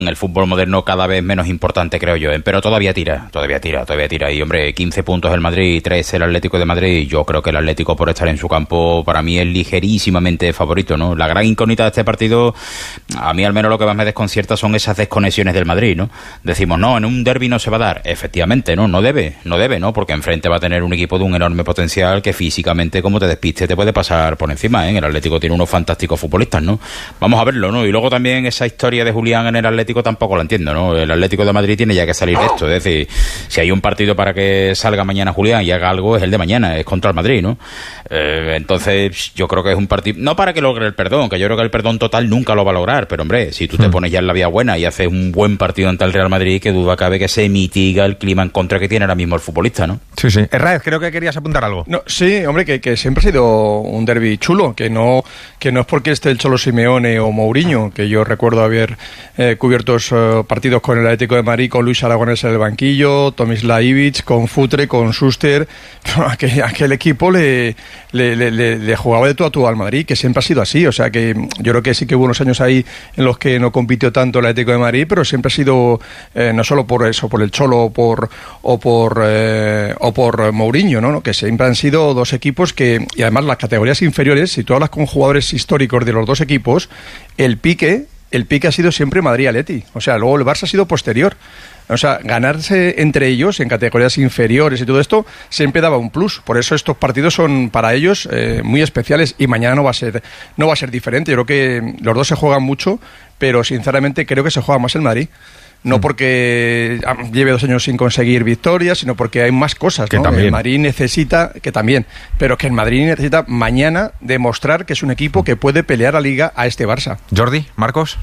en el fútbol moderno cada vez menos importante, creo yo, pero todavía tira, y hombre, 15 puntos el Madrid y 3 el Atlético de Madrid. Yo creo que el Atlético, por estar en su campo, para mí es ligerísimamente favorito, ¿no? La gran incógnita de este partido, a mí al menos lo que más me desconcierta son esas desconexiones del Madrid, ¿no? Decimos, no, en un derbi no se va a dar, efectivamente, no debe, ¿no? Porque enfrente va a tener un equipo de un enorme potencial que físicamente, como te despiste, te puede pasar por encima, ¿eh? El Atlético tiene unos fantásticos futbolistas, ¿no? Vamos a verlo, ¿no? Y luego también esa historia de Julián en el Atlético tampoco la entiendo, ¿no? El Atlético de Madrid tiene ya que salir de esto, es decir, si hay un partido para que salga mañana Julián y haga algo, es el de mañana, es contra el Madrid, ¿no? Entonces yo creo que es un partido, no para que logre el perdón, que yo creo que el perdón total nunca lo va a lograr, pero hombre, si tú te pones ya en la vía buena y haces un buen partido ante el Real Madrid, que duda cabe que se mitiga el clima en contra que tiene ahora mismo el futbolista, ¿no? Sí. Herráez, creo que querías apuntar algo. No, sí, hombre, que siempre ha sido un derbi chulo, que no es porque esté el Cholo Simeone o Mourinho, que yo recuerdo haber cubierto partidos con el Atlético de Madrid, con Luis Aragonés en el banquillo, Tomislav Ivic, con Futre, con Schuster. Aquel equipo le jugaba de tú a tú al Madrid, que siempre ha sido así. O sea que yo creo que sí que hubo unos años ahí en los que no compitió tanto el Atlético de Madrid, pero siempre ha sido no solo por eso, por el Cholo o por Mourinho, ¿no? Que siempre han sido dos equipos que, y además las categorías inferiores, si tú hablas con jugadores históricos de los dos equipos, el pique ha sido siempre Madrid-Atleti. O sea, luego el Barça ha sido posterior. O sea, ganarse entre ellos en categorías inferiores y todo esto siempre daba un plus. Por eso estos partidos son para ellos muy especiales, y mañana no va a ser diferente. Yo creo que los dos se juegan mucho, pero sinceramente creo que se juega más el Madrid. No porque lleve 2 años sin conseguir victorias, sino porque hay más cosas, ¿no? El Madrid necesita, que también, pero que el Madrid necesita mañana demostrar que es un equipo que puede pelear la Liga a este Barça. Jordi, Marcos.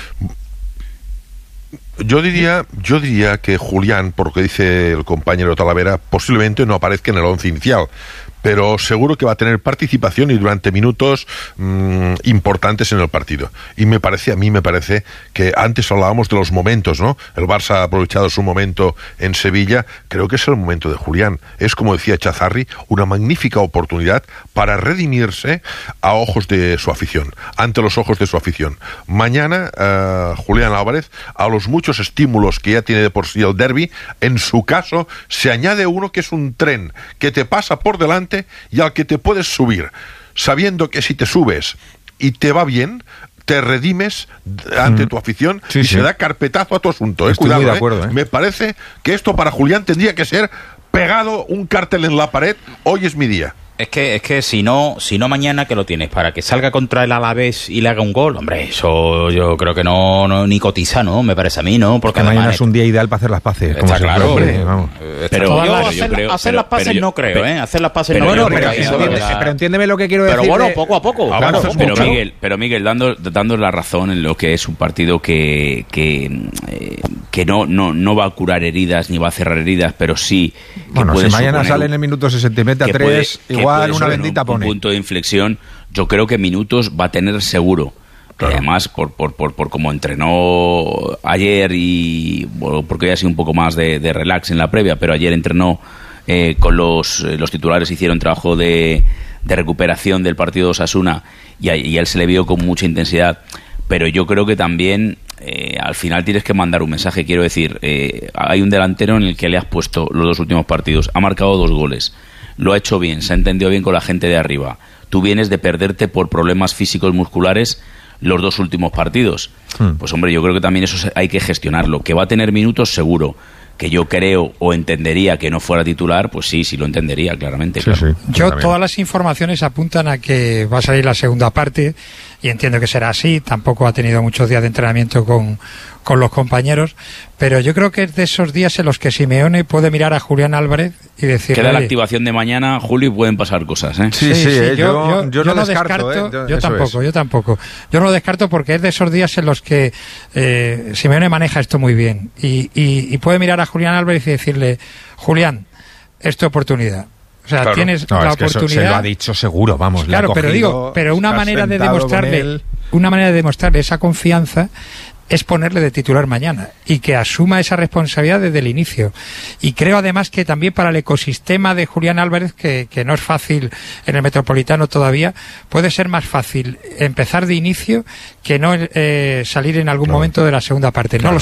Yo diría que Julián, por lo que dice el compañero Talavera, posiblemente no aparezca en el 11 inicial, pero seguro que va a tener participación y durante minutos importantes en el partido. Y a mí me parece que antes hablábamos de los momentos, ¿no? El Barça ha aprovechado su momento en Sevilla, creo que es el momento de Julián. Es, como decía Chazarri, una magnífica oportunidad para redimirse a ojos de su afición, ante los ojos de su afición. Mañana, Julián Álvarez, a los muchos estímulos que ya tiene de por sí el derbi, en su caso, se añade uno que es un tren que te pasa por delante y al que te puedes subir, sabiendo que si te subes y te va bien, te redimes ante tu afición y se da carpetazo a tu asunto. Estoy Cuidado, muy de acuerdo, Me parece que esto para Julián tendría que ser pegado un cartel en la pared: hoy es mi día. Es que si no mañana, que lo tienes para que salga contra el Alavés y le haga un gol, hombre, eso yo creo que no ni cotiza, ¿no? Me parece a mí, ¿no? Porque mañana es un día ideal para hacer las paces. Está claro, hombre. Pero hacer las paces no creo, ¿eh? Hacer las paces no creo. Pero entiéndeme lo que quiero decir. Pero bueno, poco a poco. Claro, pero Miguel, dando la razón en lo que es un partido que no va a curar heridas ni va a cerrar heridas, pero sí que bueno, puede si mañana sale en el minuto 60 y mete a 3, igual una bendita pone. Un punto de inflexión, yo creo que minutos va a tener seguro. Claro. Además, por cómo entrenó ayer, y bueno, porque hoy ha sido un poco más de relax en la previa, pero ayer entrenó con los titulares, hicieron trabajo de recuperación del partido de Osasuna, y él se le vio con mucha intensidad. Pero yo creo que también al final tienes que mandar un mensaje. Quiero decir, hay un delantero en el que le has puesto los 2 últimos partidos, ha marcado 2 goles, lo ha hecho bien, se ha entendido bien con la gente de arriba. Tú vienes de perderte por problemas físicos musculares los 2 últimos partidos. Pues hombre, yo creo que también eso hay que gestionarlo. Que va a tener minutos, seguro. Que yo creo o entendería que no fuera titular, pues sí lo entendería, claramente. Sí, claro. Yo, todas las informaciones apuntan a que va a salir la segunda parte, y entiendo que será así. Tampoco ha tenido muchos días de entrenamiento con los compañeros, pero yo creo que es de esos días en los que Simeone puede mirar a Julián Álvarez y decir: queda la activación de mañana, Julio, y pueden pasar cosas, ¿eh? Sí, yo no descarto. Yo tampoco. Yo no lo descarto, porque es de esos días en los que Simeone maneja esto muy bien, y puede mirar a Julián Álvarez y decirle: Julián, es tu oportunidad. O sea, claro, tienes la oportunidad. Se lo ha dicho seguro, vamos. Claro, pero una manera de demostrarle esa confianza es ponerle de titular mañana y que asuma esa responsabilidad desde el inicio. Y creo además que también para el ecosistema de Julián Álvarez, que no es fácil en el Metropolitano todavía, puede ser más fácil empezar de inicio que no salir en algún momento de la segunda parte. No lo